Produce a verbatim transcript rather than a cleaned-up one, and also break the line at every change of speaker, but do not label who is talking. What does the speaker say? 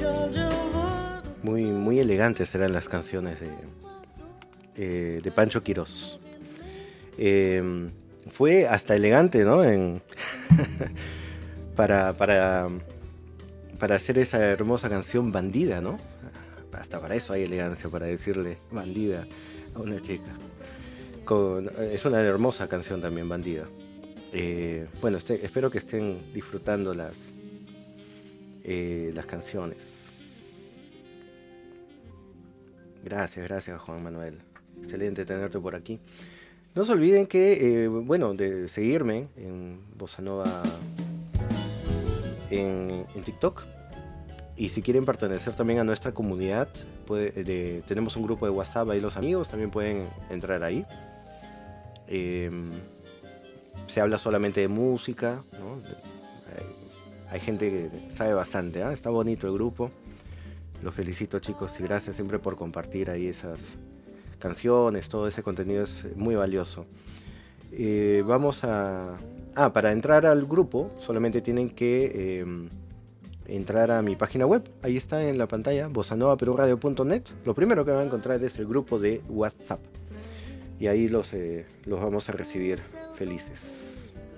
Muy, muy elegantes eran las canciones de, eh, de Pancho Quirós. Eh, fue hasta elegante, ¿no? En para, para, para hacer esa hermosa canción Bandida, ¿no? Hasta para eso hay elegancia, para decirle bandida a una chica. Con, es una hermosa canción también, Bandida. Eh, bueno, este, espero que estén disfrutando las, eh, las canciones. Gracias, gracias Juan Manuel. Excelente tenerte por aquí. No se olviden que, eh, bueno, de seguirme en Bossa Nova en, en TikTok. Y si quieren pertenecer también a nuestra comunidad, puede, de, tenemos un grupo de WhatsApp ahí los amigos, también pueden entrar ahí. Eh, se habla solamente de música, ¿no? Hay, hay gente que sabe bastante, ¿eh? Está bonito el grupo. Los felicito chicos y gracias siempre por compartir ahí esas canciones, todo ese contenido es muy valioso. Eh, vamos a... Ah, para entrar al grupo solamente tienen que eh, entrar a mi página web, ahí está en la pantalla, bossa nova perú radio punto net. Lo primero que van a encontrar es el grupo de WhatsApp y ahí los, eh, los vamos a recibir felices.